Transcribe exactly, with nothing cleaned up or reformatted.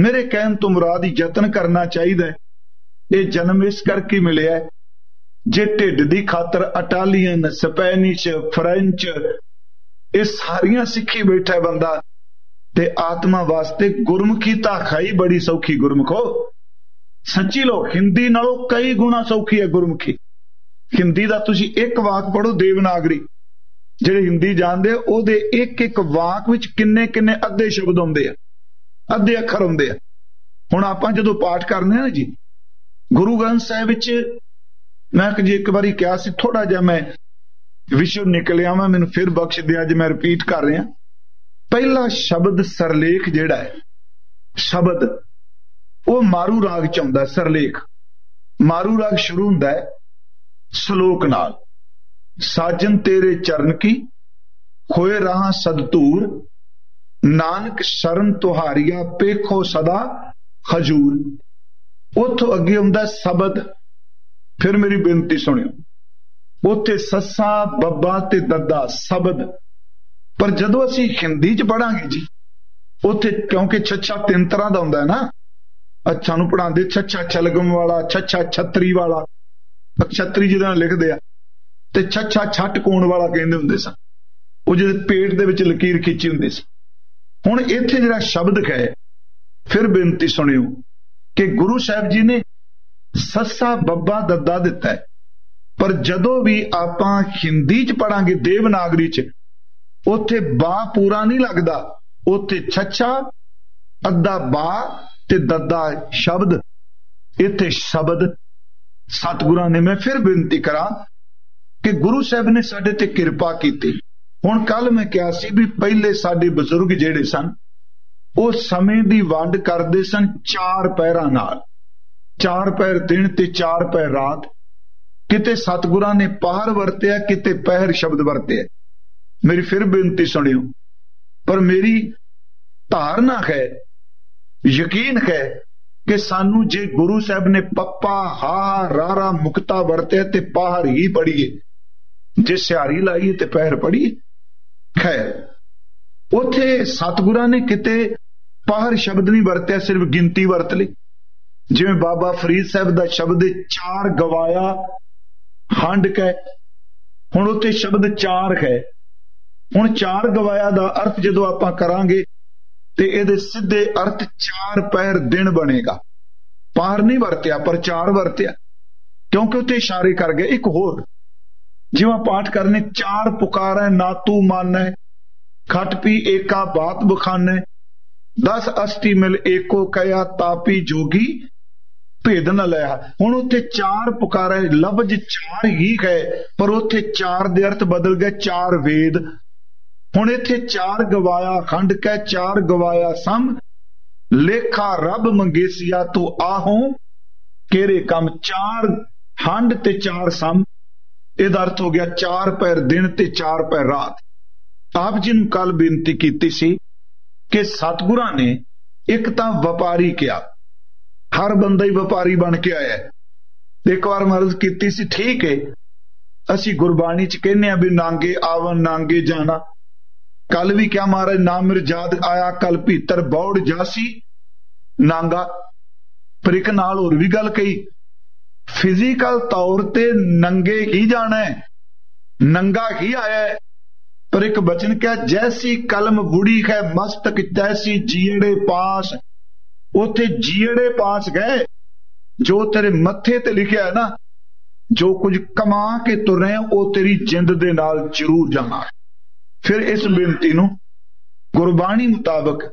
मेरे कहन तो मुराद यतन करना चाहिए। ये जन्म इस करके मिले जे ढिड की खातर इटालियन, स्पैनिश, फ्रेंच ये सारियां सिखी बैठा बंदा, ते आत्मा वास्ते गुरमुखी तो खाई बड़ी सौखी। गुरमुखो सच्ची लो, हिंदी नालों कई गुणा सौखी है गुरमुखी। हिंदी का तुसी एक वाक पढ़ो देवनागरी, जेडे हिंदी जानते ओदे एक एक वाक विच किन्ने किन्ने अद्धे शब्द आउंदे आ, अद्धे अखर आउंदे आ। हुण आपां जदों पाठ करने ना जी गुरु ग्रंथ साहिब विच, मैं जी एक बारी कहा सी, थोड़ा जिहा मैं विषय निकलिया मैं, मैनूं फिर बख्श दे, अज मैं रिपीट कर रहा। पहला शब्द सरलेख जिहड़ा है शब्द, वो मारू राग च आउंदा। सरलेख मारू राग शुरू हुंदा है सलोक नाल, साजन तेरे चरण की खोए राह सदतूर, नानक शरण तुहारिया पेखो सदा हजूर। उथों अगे आउंदा सबद। फिर मेरी बेनती सुनियो, उत्थे सस्सा बब्बा ते दद्दा सबद। पर जदों असीं हिंदी च पढ़ांगे जी, उत्थे क्योंकि छच्छा तीन तरह दा हुंदा है ना, अच्छा नूं पढ़ांदे छच्छा छलगम वाला, छच्छा छतरी वाला, छतरी जिहदा लिखदे आ, ते छच्छा छट कोण वाला कहंदे हुंदे सन, वो जिहदे पेट दे विच लकीर खिंची हुंदी सी। हुण इत्थे जिहड़ा शब्द है, फिर बेनती सुनियो कि गुरु साहिब जी ने सस्सा बब्बा दद्दा दिता है, पर जदों भी आपां हिंदी च पढ़ांगे देवनागरी च, उत्थे बा पूरा नहीं लगदा, उत्थे छच्छा अद्धा बा ते दद्दा शब्द, इत्थे शब्द। सतगुरां ने, मैं फिर बेनती करा कि गुरु साहब ने साडे ते किरपा कीती। हुण कल मैं कहा सी भी पहले साडे बजुर्ग जिहड़े सन वो समय दी वंड करदे सन चार पैरां नाल, चार पैर दिन ते चार पैर रात। किते सतगुरां ने पहर वरतिया, किते पहर शब्द वरतिया। मेरी फिर बेनती सुनियो, पर मेरी धारणा है, यकीन है कि सानू जे गुरु साहब ने पप्पा हा रारा मुक्ता वरतिया ते पहर ही पढ़ीए, जे सिहारी लाइए ते पहर पढ़ीए। खैर उथे सतगुरां ने किते पहर शब्द नहीं वरतिया, सिर्फ गिनती वरत ली। जिवें बाबा फरीद साहब दा शब्द चार गवाया हंड कै, हुण उत्थे शब्द चार है। हुण चार गवाया दा अर्थ जदों आपां करांगे ते इहदे सिद्धे अर्थ चार पैर दिन बनेगा। पार नहीं वरतिया पर चार वरतिया, क्योंकि उत्ते इशारे कर गए। एक होर जिवें पाठ करने, चार पुकारै ना तू मानै, खट पी एका बात बखानै, दस अष्टी मिल एको कया, तापी जोगी भेद न लिया। हुण उत्थे चार पुकारै, लफ्ज चार ही है, पर उत्थे चार दे अर्थ बदल गए, चार वेद। हुण इत्थे चार गवाया खंड कै, चार गवाया सम, लेखा रब मंगेसिया तू आहो केरे कम। चार हंड ते चार सम, इहदा अर्थ हो गया चार पैर दिन ते चार पैर रात। आप जी नूं कल बेनती कीती सी कि सतगुरां ने एक तां व्यापारी किया, हर बंदा ही व्यापारी बन के आया है। एक बार मर्ज कीती सी, ठीक है असी गुरबाणी च कहने आ भी नांगे आवन नांगे जाना। कल भी क्या महाराज नाम मिर्जाद आया कल भीतर बौड़ जासी नांगा। पर एक नाल होर भी गल कही, फिजिकल तौर ते नंगे ही जाना है, नंगा ही आया है। पर एक बचन क्या, जैसी कलम बुड़ी है मस्तक तैसी जीड़े पास। उथे जीड़े पास गए, जो तेरे मत्थे ते लिखिया है ना, जो कुछ कमा के तुर रहे वो तेरी जिंद दे नाल जरूर जाना है। फिर इस बेनती नूं गुरबाणी मुताबक